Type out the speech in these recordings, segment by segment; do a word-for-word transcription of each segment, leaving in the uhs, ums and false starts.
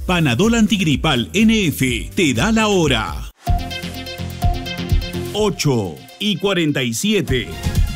Panadol Antigripal N F te da la hora. ocho y cuarenta y siete.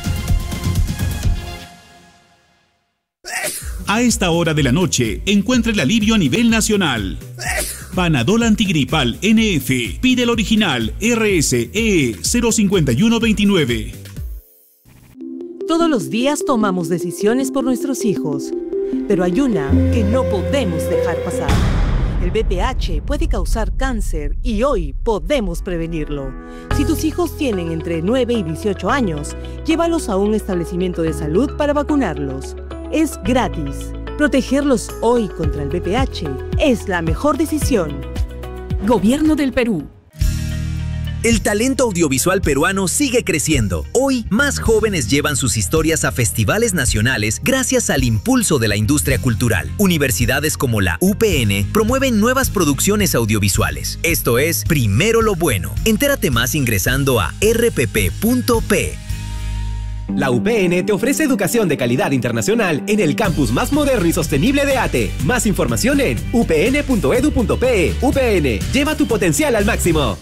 A esta hora de la noche, encuentra el alivio a nivel nacional. Panadol Antigripal N F. Pide el original R S E cero cinco uno dos nueve. Todos los días tomamos decisiones por nuestros hijos, pero hay una que no podemos dejar pasar. El V P H puede causar cáncer y hoy podemos prevenirlo. Si tus hijos tienen entre nueve y dieciocho años, llévalos a un establecimiento de salud para vacunarlos. Es gratis. Protegerlos hoy contra el V P H es la mejor decisión. Gobierno del Perú. El talento audiovisual peruano sigue creciendo. Hoy, más jóvenes llevan sus historias a festivales nacionales gracias al impulso de la industria cultural. Universidades como la U P N promueven nuevas producciones audiovisuales. Esto es Primero lo Bueno. Entérate más ingresando a r p p punto p. La U P N te ofrece educación de calidad internacional en el campus más moderno y sostenible de ATE. Más información en u p n punto e d u punto p e. U P N, lleva tu potencial al máximo.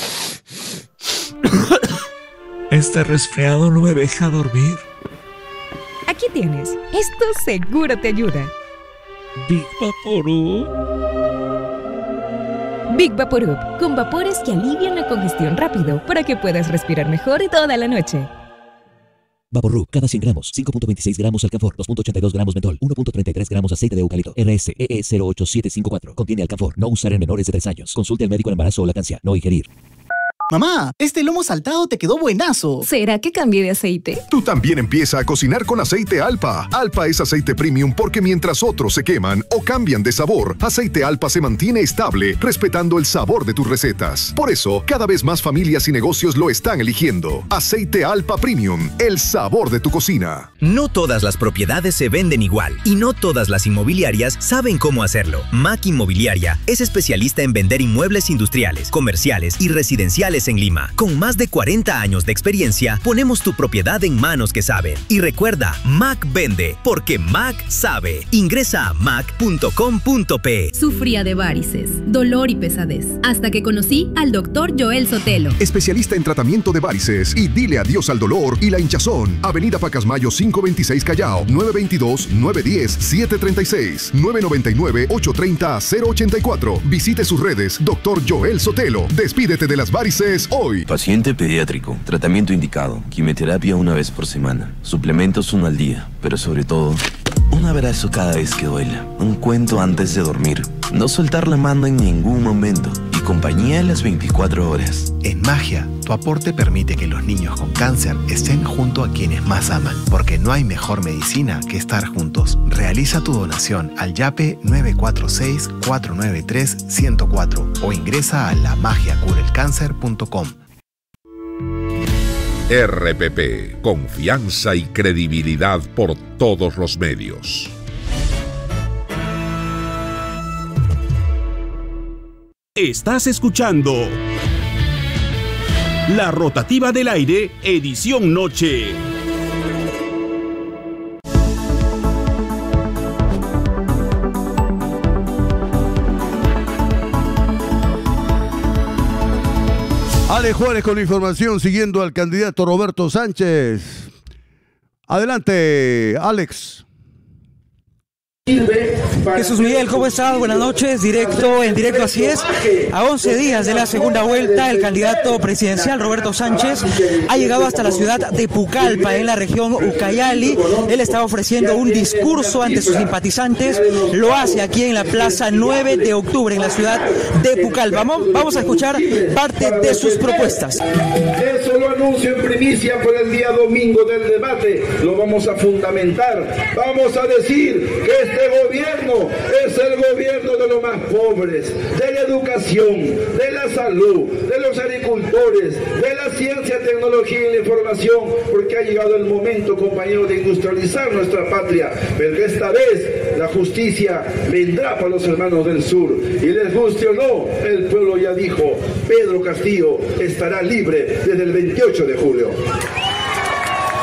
Este resfriado no me deja dormir. Aquí tienes. Esto seguro te ayuda. Big Vaporub. Big Vaporub, con vapores que alivian la congestión rápido para que puedas respirar mejor toda la noche. Vaporub, cada cien gramos, cinco punto veintiséis gramos alcanfor, dos punto ochenta y dos gramos mentol, uno punto treinta y tres gramos aceite de eucalipto, R S E E cero ocho siete cinco cuatro. Contiene alcanfor, no usar en menores de tres años. Consulte al médico en embarazo o lactancia, no ingerir. Mamá, este lomo saltado te quedó buenazo. ¿Será que cambié de aceite? Tú también empieza a cocinar con aceite Alpa. Alpa es aceite premium porque mientras otros se queman o cambian de sabor, aceite Alpa se mantiene estable, respetando el sabor de tus recetas. Por eso, cada vez más familias y negocios lo están eligiendo. Aceite Alpa Premium, el sabor de tu cocina. No todas las propiedades se venden igual y no todas las inmobiliarias saben cómo hacerlo. Mac Inmobiliaria es especialista en vender inmuebles industriales, comerciales y residenciales en Lima. Con más de cuarenta años de experiencia, ponemos tu propiedad en manos que saben. Y recuerda, Mac vende, porque Mac sabe. Ingresa a mac punto com punto p. Sufría de varices, dolor y pesadez, hasta que conocí al doctor Joel Sotelo. Especialista en tratamiento de varices y dile adiós al dolor y la hinchazón. Avenida Pacasmayo cinco veintiséis Callao, nueve veintidós, nueve diez, siete treinta y seis, nueve noventa y nueve, ocho treinta, cero ochenta y cuatro. Visite sus redes, doctor Joel Sotelo. Despídete de las varices hoy. Paciente pediátrico, tratamiento indicado, quimioterapia una vez por semana, suplementos uno al día, pero sobre todo, un abrazo cada vez que duela, un cuento antes de dormir, no soltar la mano en ningún momento y compañía en las veinticuatro horas. En Magia, tu aporte permite que los niños con cáncer estén junto a quienes más aman, porque no hay mejor medicina que estar juntos. Realiza tu donación al YAPE nueve cuatro seis, cuatro nueve tres, uno cero cuatro o ingresa a la magia cura el cáncer punto com. R P P, confianza y credibilidad por todos los medios. Estás escuchando La Rotativa del Aire, edición noche. Ale Juárez con la información, siguiendo al candidato Roberto Sánchez. Adelante, Alex. Jesús Miguel, ¿cómo estás? Buenas noches, directo, en directo, así es. A once días de la segunda vuelta, el candidato presidencial Roberto Sánchez ha llegado hasta la ciudad de Pucallpa, en la región Ucayali. Él está ofreciendo un discurso ante sus simpatizantes. Lo hace aquí en la plaza nueve de octubre, en la ciudad de Pucallpa. Vamos, vamos a escuchar parte de sus propuestas. Eso lo anuncio en primicia por el día domingo del debate. Lo vamos a fundamentar. Vamos a decir que este gobierno es el gobierno de los más pobres, de la educación, de la salud, de los agricultores, de la ciencia, tecnología y la información, porque ha llegado el momento, compañeros, de industrializar nuestra patria, pero que esta vez la justicia vendrá para los hermanos del sur, y les guste o no, el pueblo ya dijo, Pedro Castillo estará libre desde el veintiocho de julio.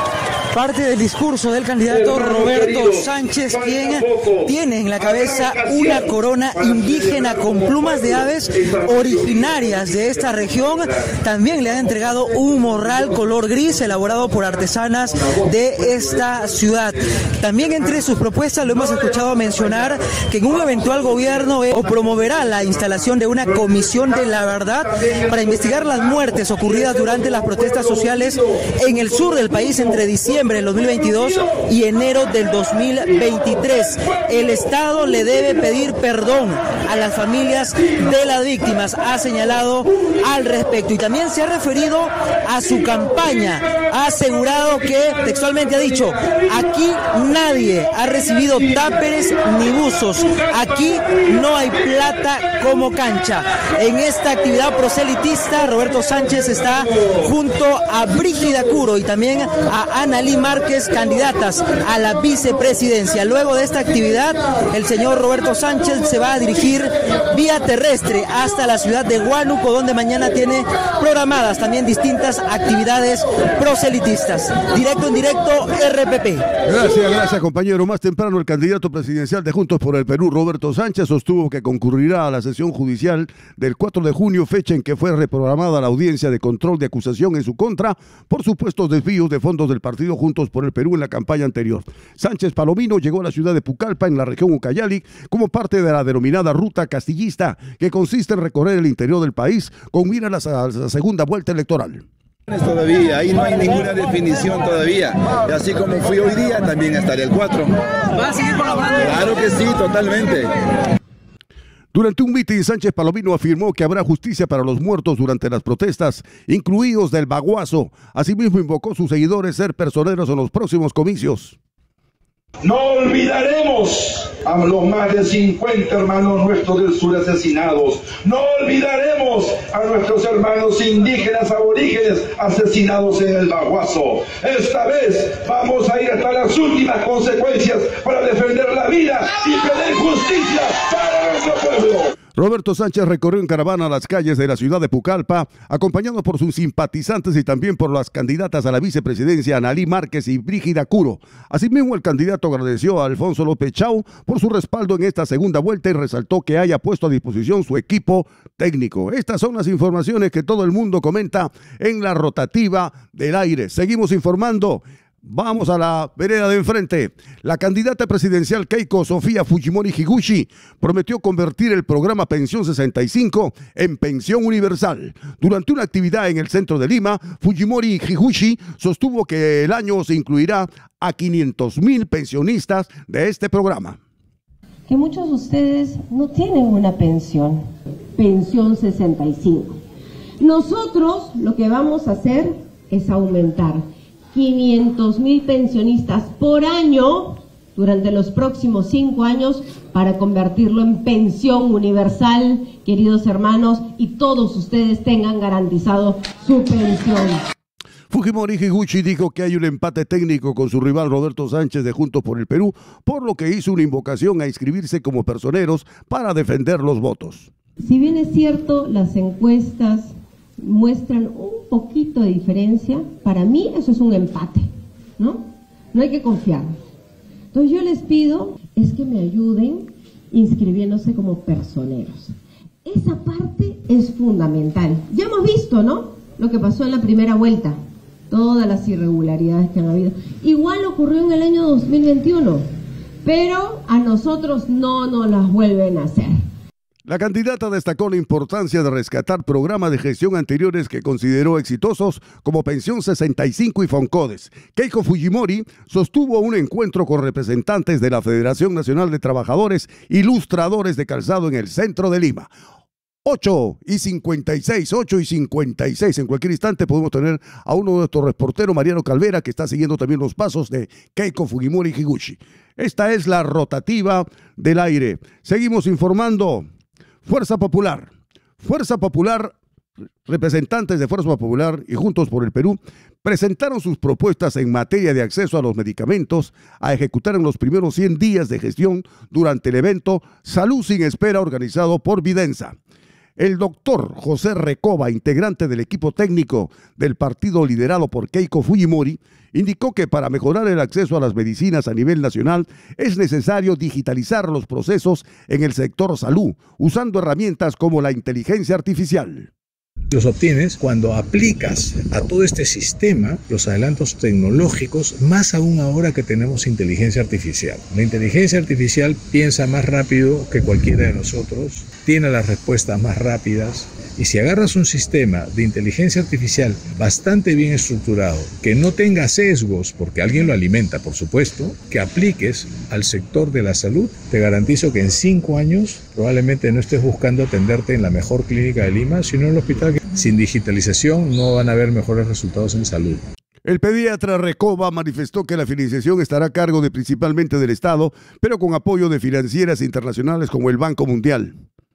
parte del discurso del candidato Roberto Sánchez, quien tiene en la cabeza una corona indígena con plumas de aves originarias de esta región. También le han entregado un morral color gris elaborado por artesanas de esta ciudad. También entre sus propuestas lo hemos escuchado mencionar que en un eventual gobierno eh, promoverá la instalación de una comisión de la verdad para investigar las muertes ocurridas durante las protestas sociales en el sur del país entre diciembre del dos mil veintidós y enero del dos mil veintitrés. El Estado le debe pedir perdón a las familias de las víctimas, ha señalado al respecto, y también se ha referido a su campaña. Ha asegurado que, textualmente ha dicho, aquí nadie ha recibido táperes ni buzos, aquí no hay plata como cancha. En esta actividad proselitista, Roberto Sánchez está junto a Brígida Curo y también a Analí Márquez, candidatas a la vicepresidencia. Luego de esta actividad, el señor Roberto Sánchez se va a dirigir vía terrestre hasta la ciudad de Huánuco, donde mañana tiene programadas también distintas actividades proselitistas. Directo en directo, R P P. Gracias, gracias, compañero. Más temprano, el candidato presidencial de Juntos por el Perú, Roberto Sánchez, sostuvo que concurrirá a la sesión judicial del cuatro de junio, fecha en que fue reprogramada la audiencia de control de acusación en su contra por supuestos desvíos de fondos del partido Juntos por el Perú en la campaña anterior. Sánchez Palomino llegó a la ciudad de Pucallpa, en la región Ucayali, como parte de la denominada ruta castillista, que consiste en recorrer el interior del país con mira a la, a la segunda vuelta electoral. Todavía, ahí no hay ninguna definición todavía. Y así como fui hoy día, también estaré el cuatro. ¿Va a seguir colaborando? Claro que sí, totalmente. Durante un mitin, Sánchez Palomino afirmó que habrá justicia para los muertos durante las protestas, incluidos del Baguazo. Asimismo, invocó a sus seguidores ser personeros en los próximos comicios. No olvidaremos a los más de cincuenta hermanos nuestros del sur asesinados. No olvidaremos a nuestros hermanos indígenas aborígenes asesinados en el Baguazo. Esta vez vamos a ir hasta las últimas consecuencias para defender la vida y pedir justicia para nuestro pueblo. Roberto Sánchez recorrió en caravana las calles de la ciudad de Pucallpa, acompañado por sus simpatizantes y también por las candidatas a la vicepresidencia Analí Márquez y Brígida Curo. Asimismo, el candidato agradeció a Alfonso López Chau por su respaldo en esta segunda vuelta y resaltó que haya puesto a disposición su equipo técnico. Estas son las informaciones que todo el mundo comenta en la rotativa del aire. Seguimos informando. Vamos a la vereda de enfrente. La candidata presidencial Keiko Sofía Fujimori Higuchi prometió convertir el programa Pensión sesenta y cinco en pensión universal. Durante una actividad en el centro de Lima, Fujimori Higuchi sostuvo que el año se incluirá a quinientos mil pensionistas de este programa. Que muchos de ustedes no tienen una pensión, pensión sesenta y cinco. Nosotros lo que vamos a hacer es aumentar quinientos mil pensionistas por año durante los próximos cinco años para convertirlo en pensión universal, queridos hermanos, y todos ustedes tengan garantizado su pensión. Fujimori Higuchi dijo que hay un empate técnico con su rival Roberto Sánchez de Juntos por el Perú, por lo que hizo una invocación a inscribirse como personeros para defender los votos. Si bien es cierto, las encuestas muestran un poquito de diferencia, para mí eso es un empate, ¿no? No hay que confiar. Entonces yo les pido es que me ayuden inscribiéndose como personeros. Esa parte es fundamental. Ya hemos visto, ¿no?, lo que pasó en la primera vuelta, todas las irregularidades que han habido. Igual ocurrió en el año dos mil veintiuno, pero a nosotros no nos las vuelven a hacer. La candidata destacó la importancia de rescatar programas de gestión anteriores que consideró exitosos como Pensión sesenta y cinco y Foncodes. Keiko Fujimori sostuvo un encuentro con representantes de la Federación Nacional de Trabajadores Ilustradores de Calzado en el centro de Lima. ocho y cincuenta y seis, ocho y cincuenta y seis. En cualquier instante podemos tener a uno de nuestros reporteros, Mariano Calvera, que está siguiendo también los pasos de Keiko Fujimori Higuchi. Esta es la rotativa del aire. Seguimos informando. Fuerza Popular. Fuerza Popular, representantes de Fuerza Popular y Juntos por el Perú presentaron sus propuestas en materia de acceso a los medicamentos a ejecutar en los primeros cien días de gestión durante el evento Salud sin Espera organizado por Vidensa. El doctor José Recoba, integrante del equipo técnico del partido liderado por Keiko Fujimori, indicó que para mejorar el acceso a las medicinas a nivel nacional es necesario digitalizar los procesos en el sector salud, usando herramientas como la inteligencia artificial. Los obtienes cuando aplicas a todo este sistema los adelantos tecnológicos, más aún ahora que tenemos inteligencia artificial. La inteligencia artificial piensa más rápido que cualquiera de nosotros, tiene las respuestas más rápidas, y si agarras un sistema de inteligencia artificial bastante bien estructurado, que no tenga sesgos, porque alguien lo alimenta, por supuesto, que apliques al sector de la salud, te garantizo que en cinco años probablemente no estés buscando atenderte en la mejor clínica de Lima, sino en el hospital. Sin digitalización no van a haber mejores resultados en salud. El pediatra Recoba manifestó que la financiación estará a cargo de principalmente del Estado, pero con apoyo de financieras internacionales como el Banco Mundial.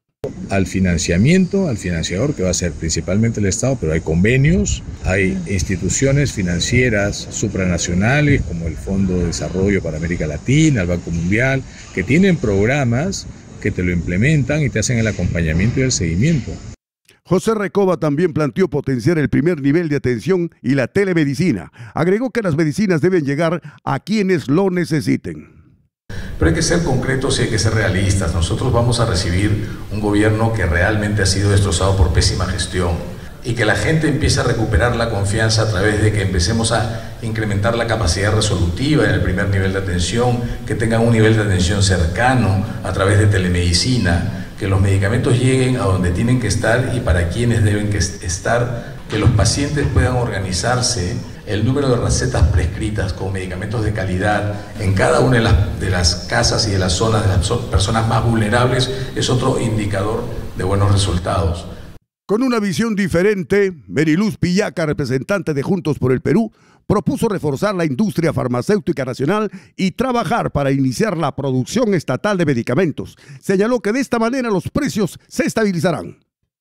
Al financiamiento, al financiador, que va a ser principalmente el Estado, pero hay convenios, hay instituciones financieras supranacionales como el Fondo de Desarrollo para América Latina, el Banco Mundial, que tienen programas que te lo implementan y te hacen el acompañamiento y el seguimiento. José Recoba también planteó potenciar el primer nivel de atención y la telemedicina. Agregó que las medicinas deben llegar a quienes lo necesiten. Pero hay que ser concretos y hay que ser realistas. Nosotros vamos a recibir un gobierno que realmente ha sido destrozado por pésima gestión y que la gente empiece a recuperar la confianza a través de que empecemos a incrementar la capacidad resolutiva en el primer nivel de atención, que tengan un nivel de atención cercano a través de telemedicina, que los medicamentos lleguen a donde tienen que estar y para quienes deben que estar, que los pacientes puedan organizarse, el número de recetas prescritas con medicamentos de calidad en cada una de las, de las casas y de las zonas de las personas más vulnerables es otro indicador de buenos resultados. Con una visión diferente, Meriluz Pillaca, representante de Juntos por el Perú, propuso reforzar la industria farmacéutica nacional y trabajar para iniciar la producción estatal de medicamentos. Señaló que de esta manera los precios se estabilizarán.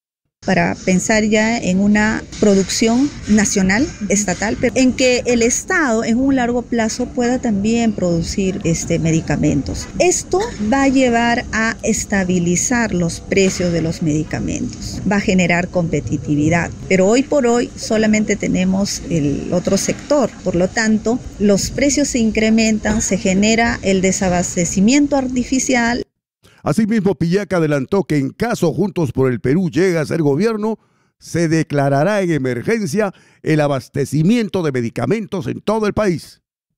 Para pensar ya en una producción nacional, estatal, pero en que el Estado en un largo plazo pueda también producir este, medicamentos. Esto va a llevar a estabilizar los precios de los medicamentos, va a generar competitividad, pero hoy por hoy solamente tenemos el otro sector, por lo tanto los precios se incrementan, se genera el desabastecimiento artificial. Asimismo, Pillaca adelantó que en caso Juntos por el Perú llegue a ser gobierno, se declarará en emergencia el abastecimiento de medicamentos en todo el país.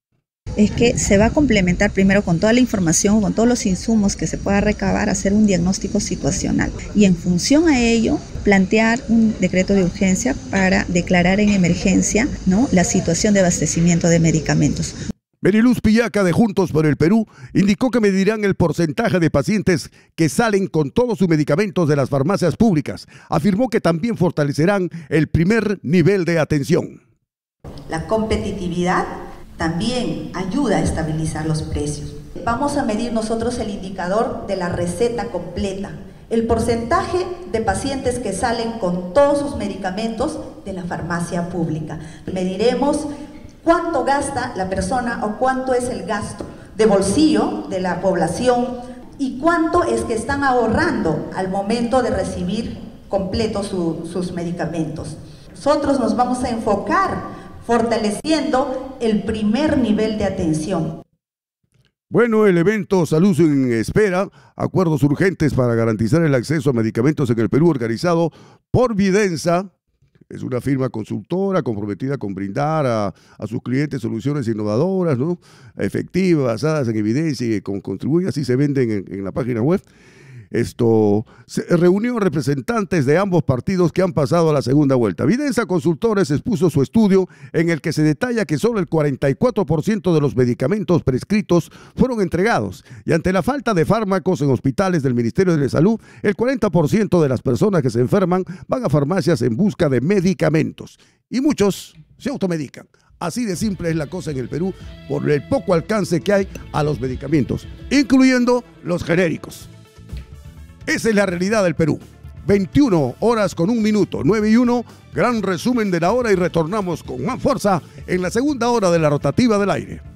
Es que se va a complementar primero con toda la información, con todos los insumos que se pueda recabar, hacer un diagnóstico situacional y en función a ello plantear un decreto de urgencia para declarar en emergencia, ¿no?, la situación de abastecimiento de medicamentos. Meriluz Pillaca de Juntos por el Perú indicó que medirán el porcentaje de pacientes que salen con todos sus medicamentos de las farmacias públicas. Afirmó que también fortalecerán el primer nivel de atención. La competitividad también ayuda a estabilizar los precios. Vamos a medir nosotros el indicador de la receta completa, el porcentaje de pacientes que salen con todos sus medicamentos de la farmacia pública. Mediremos cuánto gasta la persona o cuánto es el gasto de bolsillo de la población y cuánto es que están ahorrando al momento de recibir completos su, sus medicamentos. Nosotros nos vamos a enfocar fortaleciendo el primer nivel de atención. Bueno, el evento Salud en Espera, acuerdos urgentes para garantizar el acceso a medicamentos en el Perú, organizado por Vidensa. Es una firma consultora comprometida con brindar a, a sus clientes soluciones innovadoras, ¿no?, efectivas, basadas en evidencia y que contribuyen, así se venden en, en la página web. Esto se reunió representantes de ambos partidos que han pasado a la segunda vuelta. Vidensa Consultores expuso su estudio en el que se detalla que solo el cuarenta y cuatro por ciento de los medicamentos prescritos fueron entregados y ante la falta de fármacos en hospitales del Ministerio de Salud, el cuarenta por ciento de las personas que se enferman van a farmacias en busca de medicamentos y muchos se automedican. Así de simple es la cosa en el Perú por el poco alcance que hay a los medicamentos, incluyendo los genéricos. Esa es la realidad del Perú. veintiuna horas con un minuto, nueve y uno, gran resumen de la hora y retornamos con más fuerza en la segunda hora de la rotativa del aire.